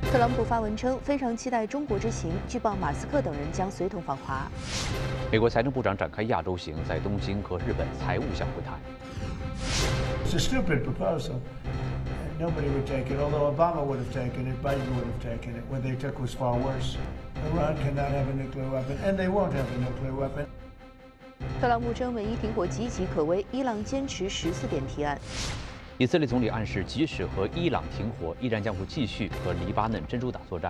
特朗普发文称非常期待中国之行，据报马斯克等人将随同访华。 美国财政部长展开亚洲行，在东京和日本财务相会谈。 It's a stupid proposal. Nobody would take it, although Obama would have taken it, Biden would have taken it. What they took was far worse. Iran cannot have a nuclear weapon, and they won't have a nuclear weapon. 特朗普称美伊停火岌岌可危，伊朗坚持14点提案。 以色列总理暗示，即使和伊朗停火，依然将会继续和黎巴嫩珍珠党作战。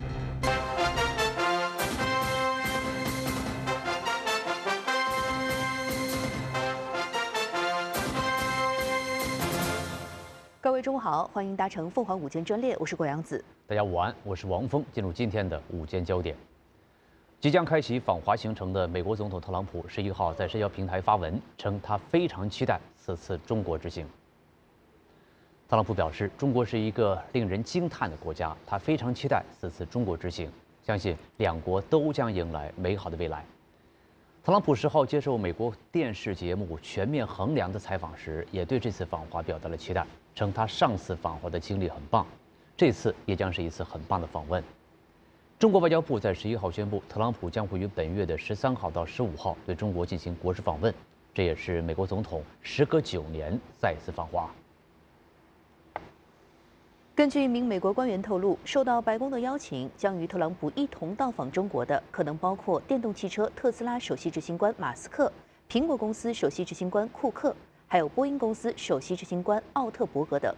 各位中午好，欢迎搭乘凤凰午间专列，我是郭阳子。 大家午安，我是王峰。进入今天的午间焦点。即将开启访华行程的美国总统特朗普11号在社交平台发文称，他非常期待此次中国之行。特朗普表示，中国是一个令人惊叹的国家，他非常期待此次中国之行，相信两国都将迎来美好的未来。特朗普10号接受美国电视节目《全面衡量》的采访时，也对这次访华表达了期待，称他上次访华的经历很棒，这次也将是一次很棒的访问。中国外交部在11号宣布，特朗普将会于本月的13号到15号对中国进行国事访问，这也是美国总统时隔9年再次访华。 根据一名美国官员透露，受到白宫的邀请，将与特朗普一同到访中国的，可能包括电动汽车特斯拉首席执行官马斯克、苹果公司首席执行官库克，还有波音公司首席执行官奥特伯格等。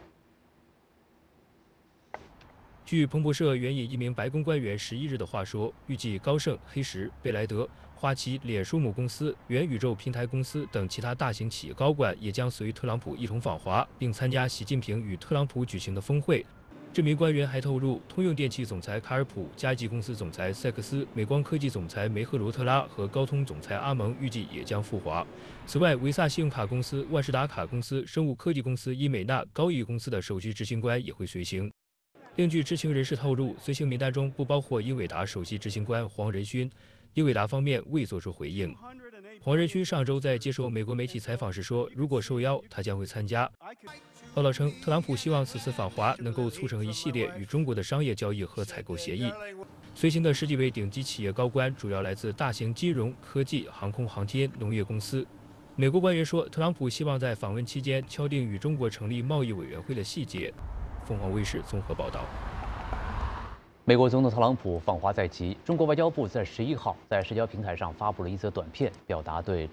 据彭博社援引一名白宫官员11日的话说，预计高盛、黑石、贝莱德、花旗、脸书母公司、元宇宙平台公司等其他大型企业高管也将随特朗普一同访华，并参加习近平与特朗普举行的峰会。这名官员还透露，通用电气总裁卡尔普、嘉际公司总裁塞克斯、美光科技总裁梅赫罗特拉和高通总裁阿蒙预计也将赴华。此外，维萨信用卡公司、万事达卡公司、生物科技公司伊美纳、高毅公司的首席执行官也会随行。另据知情人士透露，随行名单中不包括英伟达首席执行官黄仁勋，英伟达方面未做出回应。黄仁勋上周在接受美国媒体采访时说，如果受邀，他将会参加。报道称，特朗普希望此次访华能够促成一系列与中国的商业交易和采购协议。随行的10几位顶级企业高官主要来自大型金融、科技、航空航天、农业公司。美国官员说，特朗普希望在访问期间敲定与中国成立贸易委员会的细节。凤凰卫视综合报道。 美国总统特朗普访华在即，中国外交部在11号在社交平台上发布了一则短片，表达对